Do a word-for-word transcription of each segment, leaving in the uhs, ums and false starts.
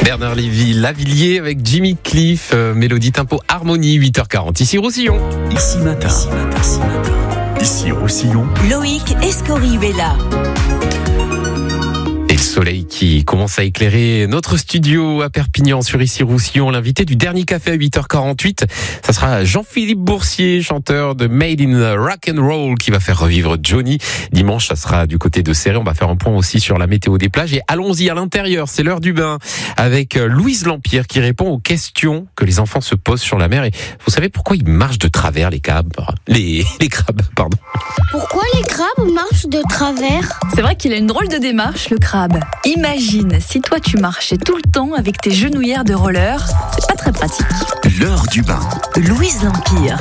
Bernard Lévy, Lavilliers avec Jimmy Cliff, euh, Mélodie Tempo, Harmonie, huit heures quarante. Ici Roussillon. Ici matin. Ici matin. Ici matin. Ici Roussillon. Loïc Escorihuela. Et le soleil qui commence à éclairer notre studio à Perpignan sur Ici Roussillon. L'invité du dernier café à huit heures quarante-huit, ça sera Jean-Philippe Boursier, chanteur de Made in Rock and Roll, qui va faire revivre Johnny. Dimanche, ça sera du côté de Céret. On va faire un point aussi sur la météo des plages. Et allons-y à l'intérieur, c'est l'heure du bain, avec Louise Lampierre qui répond aux questions que les enfants se posent sur la mer. Et vous savez pourquoi ils marchent de travers, les crabes les, les crabes, pardon. Pourquoi les crabes marchent de travers ? C'est vrai qu'il a une drôle de démarche, le crabe. Imagine si toi tu marchais tout le temps avec tes genouillères de roller, c'est pas très pratique. L'heure du bain. Louise Lampierre.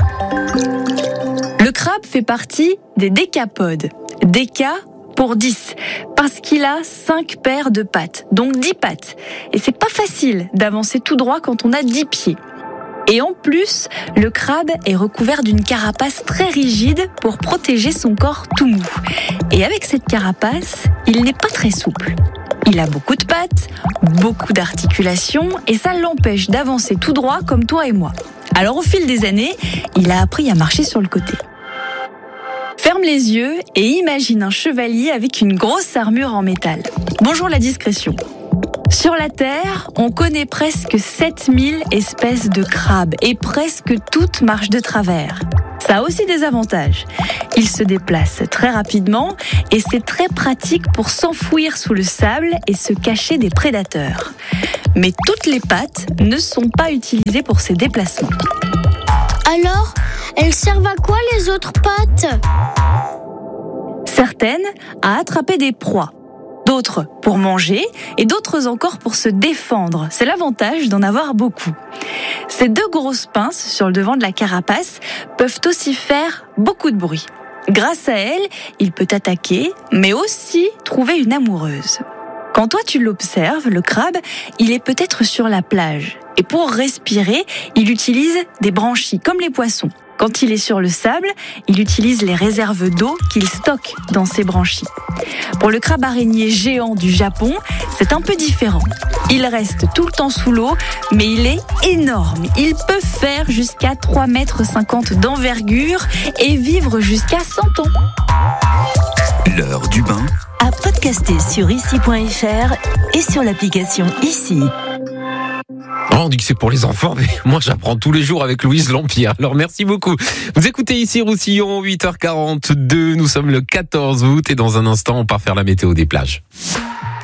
Le crabe fait partie des décapodes. Déca pour dix, parce qu'il a cinq paires de pattes, donc dix pattes. Et c'est pas facile d'avancer tout droit quand on a dix pieds. Et en plus, le crabe est recouvert d'une carapace très rigide pour protéger son corps tout mou. Et avec cette carapace, il n'est pas très souple. Il a beaucoup de pattes, beaucoup d'articulations, et ça l'empêche d'avancer tout droit comme toi et moi. Alors au fil des années, il a appris à marcher sur le côté. Ferme les yeux et imagine un chevalier avec une grosse armure en métal. Bonjour la discrétion. Sur la Terre, on connaît presque sept mille espèces de crabes et presque toutes marchent de travers. Ça a aussi des avantages. Ils se déplacent très rapidement et c'est très pratique pour s'enfouir sous le sable et se cacher des prédateurs. Mais toutes les pattes ne sont pas utilisées pour ces déplacements. Alors, elles servent à quoi les autres pattes ? Certaines à attraper des proies. D'autres pour manger et d'autres encore pour se défendre. C'est l'avantage d'en avoir beaucoup. Ces deux grosses pinces sur le devant de la carapace peuvent aussi faire beaucoup de bruit. Grâce à elles, il peut attaquer, mais aussi trouver une amoureuse. Quand toi tu l'observes, le crabe, il est peut-être sur la plage. Et pour respirer, il utilise des branchies, comme les poissons. Quand il est sur le sable, il utilise les réserves d'eau qu'il stocke dans ses branchies. Pour le crabe araignée géant du Japon, c'est un peu différent. Il reste tout le temps sous l'eau, mais il est énorme. Il peut faire jusqu'à trois mètres cinquante d'envergure et vivre jusqu'à cent ans. L'heure du bain. À podcaster sur ici point f r et sur l'application Ici. Oh, on dit que c'est pour les enfants, mais moi j'apprends tous les jours avec Louise Lampierre. Alors merci beaucoup. Vous écoutez Ici Roussillon, huit heures quarante-deux. Nous sommes le quatorze août et dans un instant on part faire la météo des plages.